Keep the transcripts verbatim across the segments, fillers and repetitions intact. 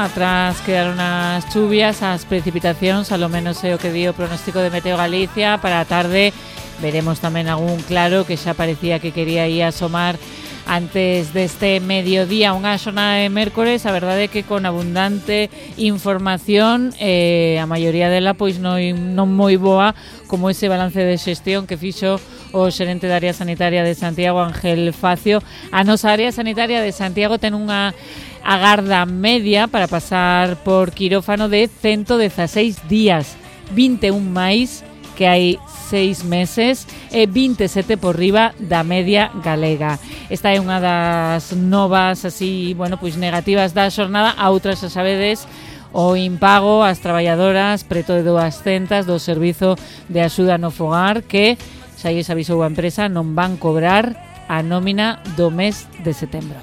Atrás quedaron as chuvias, as precipitacións, a lo menos é o que di o pronóstico de Meteo Galicia. Para a tarde veremos tamén algún claro que xa parecía que quería ir asomar antes deste mediodía. Unha xornada de mércores, a verdade é que con abundante información, eh, a maioría dela pois non, non moi boa, como ese balance de xestión que fixo o xerente da área sanitaria de Santiago, Ángel Facio. A nosa área sanitaria de Santiago ten unha agarda media para pasar por quirófano de ciento dieciséis días, vinte e un máis que hai seis meses e vinte e sete por riba da media galega. Esta é unha das novas así, bueno, pois negativas da xornada. A outras, xa sabedes, o impago ás traballadoras preto de duascentas do servizo de axuda no fogar, que xa lles avisou a empresa, non van cobrar a nómina do mes de setembro.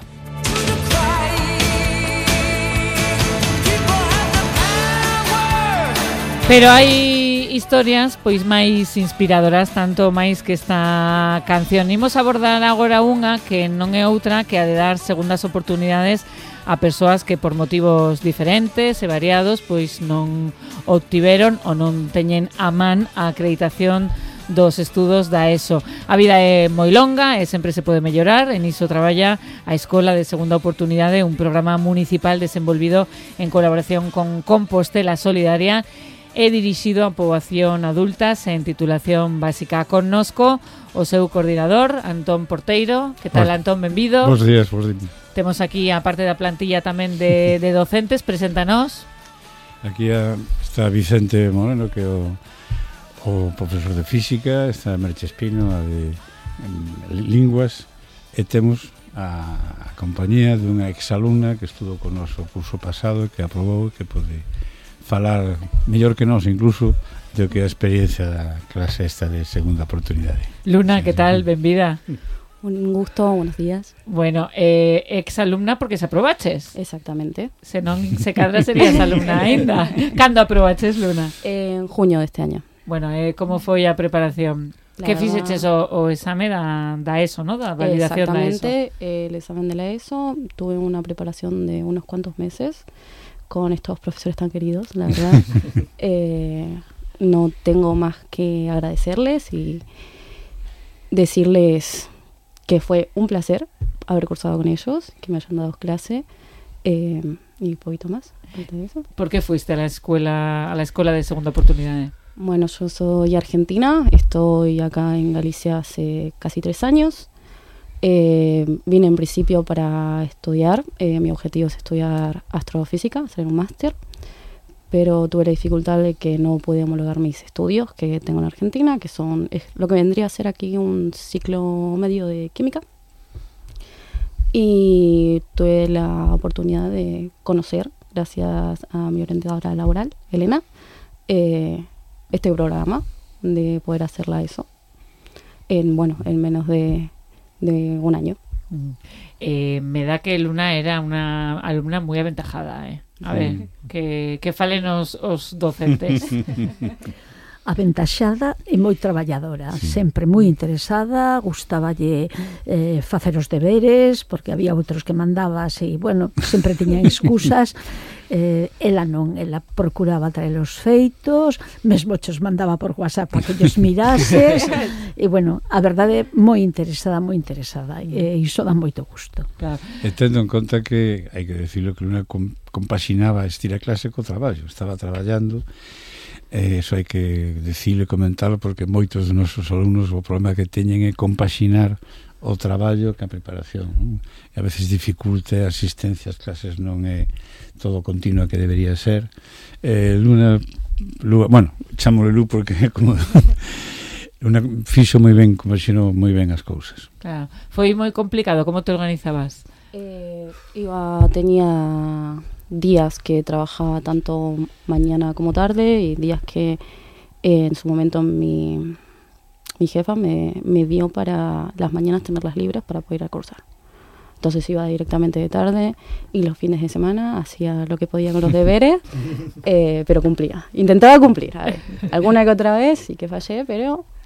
Pero hai historias pois máis inspiradoras, tanto máis que esta canción. Imos abordar agora unha que non é outra que a de dar segundas oportunidades a persoas que por motivos diferentes e variados pois non obtiveron ou non teñen a man a acreditación dos estudos da ESO. A vida é moi longa e sempre se pode mellorar, en iso traballa a Escola de Segunda Oportunidade, un programa municipal desenvolvido en colaboración con Compostela Solidaria e dirixido a poboación adulta sen titulación básica. Connosco o seu coordinador, Antón Porteiro. Que tal, Antón? Benvido. Bos días, bos días. Temos aquí a parte da plantilla tamén de, de docentes. Preséntanos. Aquí a, está Vicente Moreno, que é o, o profesor de física, está Merche Espino, a de en, linguas, e temos a, a compañía dunha exalumna que estudou con noso curso pasado e que aprobou, que pode falar mellor que nós incluso do que a experiencia da clase esta de segunda oportunidade. Luna, que tal? Benvida. Un gusto, buenos días. Bueno, eh, ex-alumna porque se aprobaches. Exactamente. Se non se cadra serías alumna aínda. Cando aprobaches, Luna? En junio de este año. Bueno, eh, como foi a preparación? La que verdad... fixeches o, o exame da, da ESO, ¿no? Da validación da ESO. Exactamente, el examen de la ESO. Tuve una preparación de unos cuantos meses con estos profesores tan queridos, la verdad. eh, no tengo más que agradecerles y decirles que fue un placer haber cursado con ellos, que me hayan dado clase eh, y un poquito más. De eso. ¿Por qué fuiste a la escuela a la escuela de segunda oportunidad? Bueno, yo soy argentina, estoy acá en Galicia hace casi tres años. Eh, vine en principio para estudiar, eh, mi objetivo es estudiar astrofísica, hacer un máster, pero tuve la dificultad de que no pude homologar mis estudios que tengo en Argentina, que son es lo que vendría a ser aquí un ciclo medio de química, y tuve la oportunidad de conocer, gracias a mi orientadora laboral, Elena, eh, este programa, de poder hacerla eso en, bueno, en menos de de un año. Eh, me da que Luna era una alumna moi aventajada, eh. A sí. ver, que, que falen os, os docentes. Aventaxada e moi traballadora, sí. Sempre moi interesada, gustaballe eh, facer os deberes, porque había outros que mandabas e, bueno, sempre tiñan excusas. eh, ela non, ela procuraba traer os feitos, mesmo chos mandaba por WhatsApp para que os mirases, e, bueno, a verdade é moi interesada, moi interesada, e iso dá moito gusto. Claro. E tendo en conta que, hai que decirlo, que Luna compaxinaba estira clase co traballo, estaba traballando. Eh, eso hai que decirlo e comentarlo, porque moitos dos nosos alumnos o problema que teñen é compaxinar o traballo que a preparación, non? E a veces dificulta a asistencia ás clases, non é todo continuo que debería ser. eh, Luna, Lu, bueno, chámole Lu porque é como Luna fixo moi ben, compaxinou moi ben as cousas. Claro. Foi moi complicado, como te organizabas? Eh, iba, tenía días que trabajaba tanto mañana como tarde y días que eh, en su momento mi, mi jefa me, me dio para las mañanas tenerlas libres para poder ir a cursar. Entonces iba directamente de tarde y los fines de semana hacía lo que podía con los deberes, eh, pero cumplía. Intentaba cumplir, a ver, alguna que otra vez sí que fallé, pero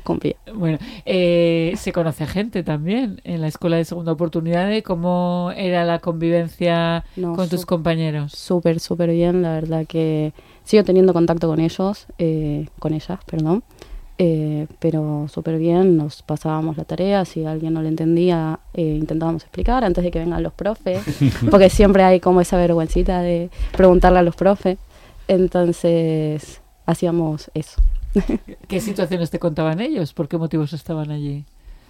con pie. Bueno, eh, se conoce a gente también en la escuela de segunda oportunidad. ¿Cómo era la convivencia no, con tus compañeros? Súper, súper bien. La verdad que sigo teniendo contacto con ellos, eh, con ellas, perdón. Eh, pero súper bien, nos pasábamos la tarea, si alguien no le entendía, eh, intentábamos explicar antes de que vengan los profes, porque siempre hay como esa vergüencita de preguntarle a los profes, entonces hacíamos eso. ¿Qué situaciones te contaban ellos? ¿Por qué motivos estaban allí?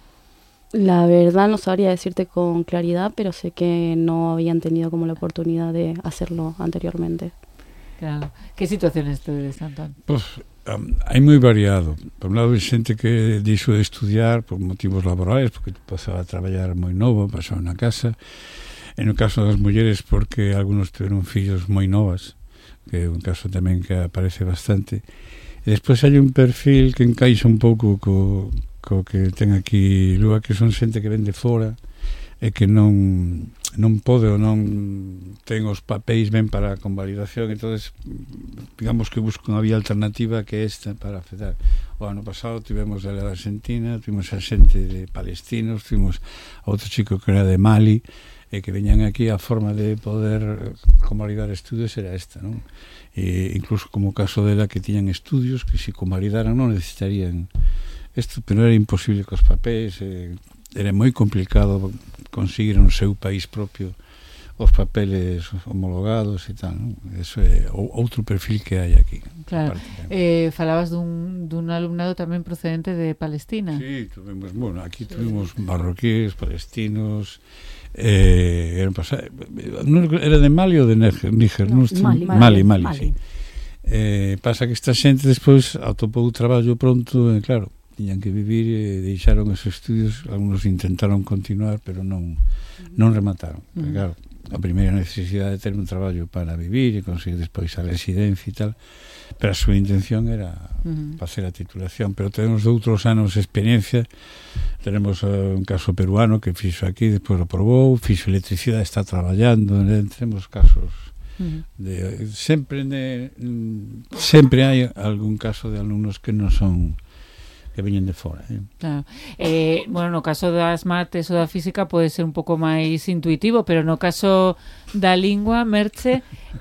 La verdad no sabría decirte con claridad, pero sé que no habían tenido como la oportunidad de hacerlo anteriormente. Claro. ¿Qué situaciones te desantan? Pues um, hai moi variado. Por un lado, hai xente que dixo de estudiar por motivos laborais, porque pasaba a traballar moi novo, pasaba na casa. En o caso das mulleres, porque algunos tiveron fillos moi novas, que é un caso tamén que aparece bastante. E despois hai un perfil que encaixa un pouco co, co que ten aquí Lúa, que son xente que ven de fora e que non non pode ou non ten os papéis ben para a convalidación, entonces digamos que busco unha vía alternativa que esta para afectar. O ano pasado tivemos a la Argentina, tivemos a xente de palestinos, tivemos a outro chico que era de Mali, e que veñan aquí, a forma de poder convalidar estudios era esta, non? E incluso como o caso dela que tiñan estudios que se convalidaran non necesitarían isto, pero era imposible cos papéis, eh, era moi complicado conseguir no seu país propio os papeles homologados e tal, non? Eso é outro perfil que hai aquí. Claro. Eh, falabas dun, dun alumnado tamén procedente de Palestina. Sí, tuvimos, bueno, aquí tuvimos marroquíes, palestinos, eh, eran pasar, era de Mali ou de Níger? Níger, no, non? Mali, Mali, Mali, Mali, sí. Eh, pasa que esta xente despois atopou traballo pronto, e claro, tiñan que vivir e deixaron os estudios, algunos intentaron continuar, pero non non remataron. Mm. Porque, claro, a primeira necesidade de ter un traballo para vivir e conseguir despois a residencia e tal, pero a súa intención era mm. facer a titulación, pero tenemos de outros anos de experiencia. Tenemos uh, un caso peruano que fixo aquí, despois lo probou, fixo electricidade, está traballando, né? Temos casos de, sempre de, sempre hai algún caso de alumnos que non son que veñen de fora, eh? Claro. Eh, bueno, no caso das mates ou da física pode ser un pouco máis intuitivo, pero no caso da lingua, Merche,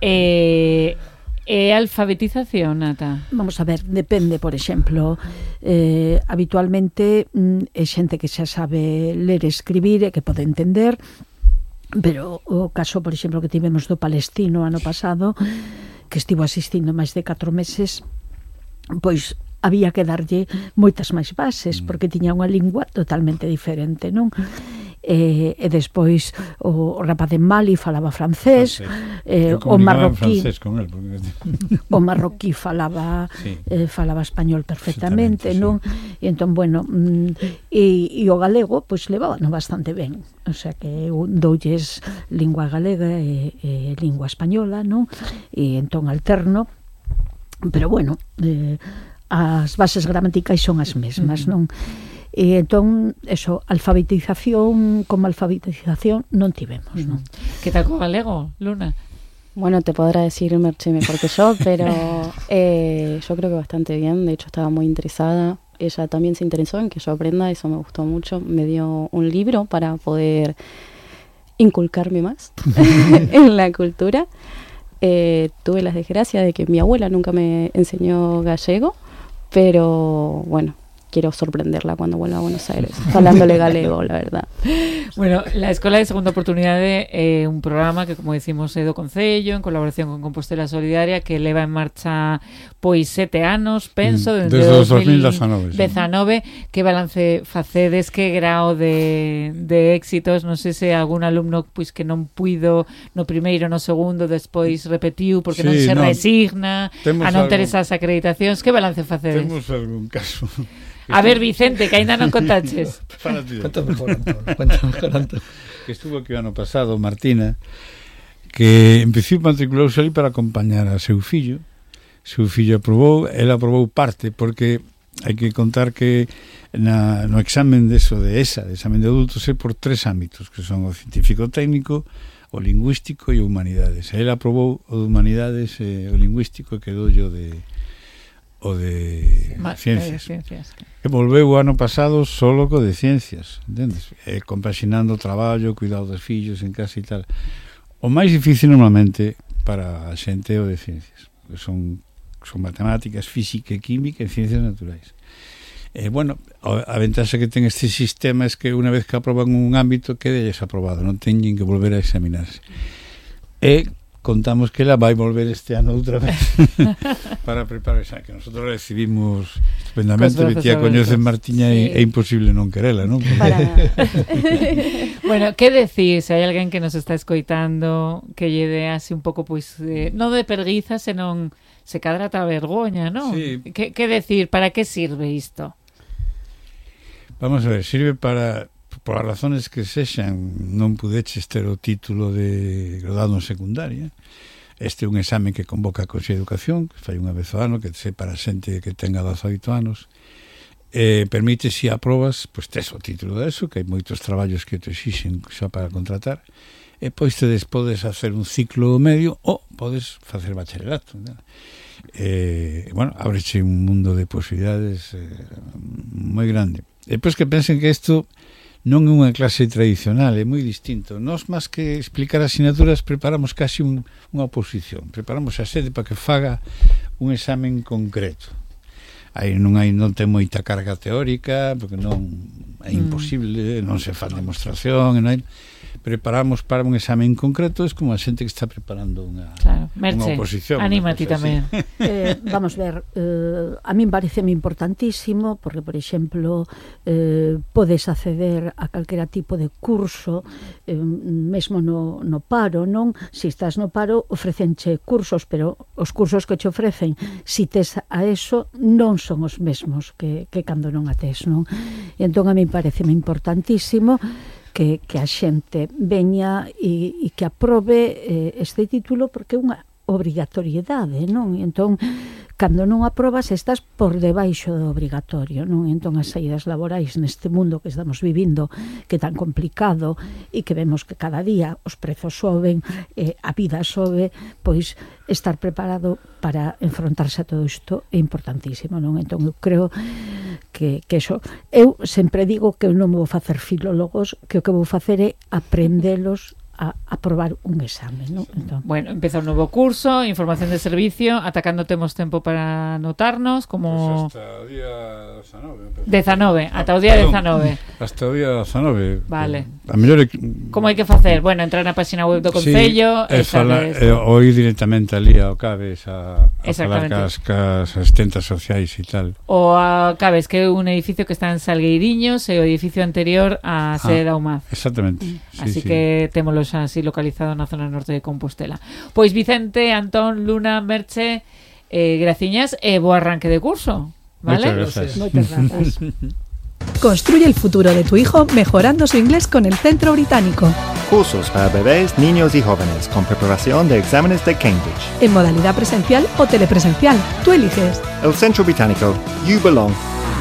eh, é alfabetización, Nata? Vamos a ver, depende, por exemplo, eh, habitualmente é xente que xa sabe ler e escribir e que pode entender, pero o caso, por exemplo, que tivemos do palestino ano pasado, que estivo asistindo máis de catro meses, pois había que darlle moitas máis bases, porque tiña unha lingua totalmente diferente, non? E, e despois o, o rapaz de Mali falaba francés, eh, o marroquí con él, porque... o marroquí falaba sí. eh, falaba español perfectamente, non? Sí. E entón, bueno, mm, e, e o galego pois levábano bastante ben, o sea que doulles lingua galega e, e lingua española, non? E entón alterno, pero bueno, eh, as bases gramaticais son as mesmas, non? E entón, eso, alfabetización como alfabetización non tivemos, non? Que tal co galego, Luna? Bueno, te podrá decir Merche mejor que yo, pero eh, yo creo que bastante bien. De hecho, estaba muy interesada. Ella también se interesó en que yo aprenda, eso me gustó mucho. Me dio un libro para poder inculcarme más en la cultura. Eh, tuve la desgracia de que mi abuela nunca me enseñó gallego, pero bueno, quiero sorprenderla cuando vuelva a Buenos Aires, hablándole galego, la verdad. Bueno, la Escola de Segunda Oportunidade é eh, un programa que, como decimos, é do Concello, en colaboración con Compostela Solidaria, que leva en marcha pois sete anos, penso, mm, desde o dos mil dezanove. Sí. Que balance facedes, que grao de, de éxitos? Non sei se algún alumno pois que non puido no primeiro, no segundo, despois repetiu porque sí, non se no, resigna a non ter esas acreditacións. Que balance facedes? Temos algún caso... A ver, Vicente, que ainda non contaches. Cuenta mejor, Antón. Cuenta mejor, Antón. Que estuvo aquí o ano pasado, Martina, que empecé matriculouse ali para acompañar a seu fillo. Seu fillo aprobou, ela aprobou parte, porque hai que contar que na, no examen de eso, de esa, de examen de adultos, é por tres ámbitos, que son o científico técnico, o lingüístico e o humanidades. Ela aprobou o de humanidades e o lingüístico e quedou yo de... o de Ma- ciencias. eh, ciencias. E volveu o ano pasado solo co de ciencias, entendes? E compaxinando o traballo, cuidado dos fillos en casa e tal. O máis difícil normalmente para a xente é o de ciencias, que son, son matemáticas, física e química e ciencias naturais. E, bueno, a, a ventaxa que ten este sistema é que unha vez que aproban un ámbito, quedelles aprobado, non teñen que volver a examinarse. E contamos que ela vai volver este ano outra vez para preparar, xa que nosotros recibimos estupendamente, Betía coñece Martiña sí. e é imposible non querela, non? Para Bueno, que decir, se hai alguén que nos está escoitando que lle dé así un pouco, pois, eh, non de perguiza, senón se cadra ta vergoña, non? Sí. Que, que decir, para que sirve isto? Vamos a ver, sirve para, por as razones que sexan, non pudeches ter o título de graduado en secundaria. Este é un exame que convoca a Consello de Educación, que fai unha vez ao ano, que se para xente que tenga dezaoito anos. Eh, permite, se aprobas, pois tes o título de eso, que hai moitos traballos que te exixen xa para contratar, e pois tedes, podes hacer un ciclo medio ou podes facer bacharelato, ¿no? Eh, bueno, ábreche un mundo de posibilidades eh, moi grande. E pois que pensen que isto non é unha clase tradicional, é moi distinto. Nós, máis que explicar asignaturas, preparamos casi un, unha oposición, preparamos a xente para que faga un examen concreto. Aí non hai non ten moita carga teórica, porque non é imposible, non se fan demostración, non hai, preparamos para un examen concreto, é como a xente que está preparando unha, claro. unha Merche, oposición. anima ti tamén. Eh, vamos ver, eh, a min pareceme importantísimo, porque, por exemplo, eh, podes acceder a calquera tipo de curso, eh, mesmo no, no paro, non? Se estás no paro, ofrecenche cursos, pero os cursos que te ofrecen, si tes a eso, non son os mesmos que, que cando non a tes, non? E entón a min pareceme importantísimo que, que a xente veña e, e que aprobe eh, este título, porque é unha obrigatoriedade, non? E entón, cando non aprobas, estás por debaixo do obrigatorio, non? E entón, as saídas laborais neste mundo que estamos vivindo, que é tan complicado, e que vemos que cada día os prezos soben, eh, a vida sobe, pois estar preparado para enfrontarse a todo isto é importantísimo, non? Entón, eu creo que, que eso, eu sempre digo que eu non vou facer filólogos, que o que vou facer é aprendelos a aprobar un exame, ¿no? Entón, bueno, empeza un novo curso, información de servicio, ata cando temos tempo para anotarnos, como... Pues hasta o día dezanove. dezanove, ata o día dezanove. Hasta o día dezanove. Vale. A mellor... Como hai que facer? Bueno, entrar na página web do Concello... Sí, e falar, sabes... e oír directamente ali ao Cabes a, a falar cas, cas asistentas sociais e tal. O a Cabes, que é un edificio que está en Salgueiriños e o edificio anterior a sede da U M A F. Exactamente. Sí, Así sí. que témolos así localizado na zona norte de Compostela. Pois Vicente, Antón, Luna, Merche, eh, graciñas e bo arranque de curso, ¿vale? Muchas gracias. moitas grazas. Construye el futuro de tu hijo mejorando su inglés con el Centro Británico. Cursos para bebés, niños y jóvenes con preparación de exámenes de Cambridge. En modalidad presencial o telepresencial. Tú eliges. El Centro Británico. You belong.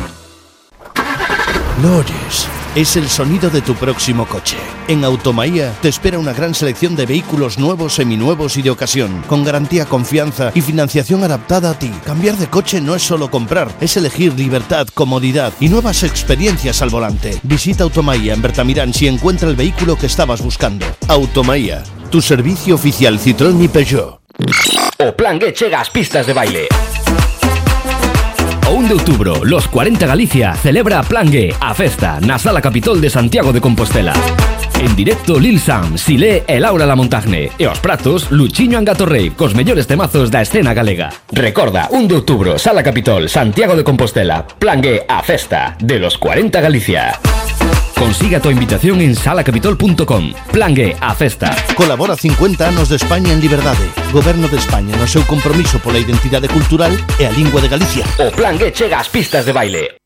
¿Lo oyes? Es el sonido de tu próximo coche. En Automaía te espera una gran selección de vehículos nuevos, seminuevos y de ocasión, con garantía, confianza y financiación adaptada a ti. Cambiar de coche no es solo comprar, es elegir libertad, comodidad y nuevas experiencias al volante. Visita Automaía en Bertamirán si encuentra el vehículo que estabas buscando. Automaía, tu servicio oficial Citroën y Peugeot. O Plan G chega ás pistas de baile. O un de outubro, los cuarenta Galicia celebra Plan G, a festa, na Sala Capitol de Santiago de Compostela. En directo Lil Sam, Silé e Laura Lamontagne. E os pratos, Luchiño Angato Rave, cos mellores temazos da escena galega. Recorda, un de outubro, Sala Capitol, Santiago de Compostela. Plan G, a festa, de los cuarenta Galicia. Consiga tu invitación en sala capitol punto com. Plan G, a festa. Colabora cincuenta anos de España en liberdade. Goberno de España no seu compromiso pola identidade cultural e a lingua de Galicia. O Plan G chega ás pistas de baile.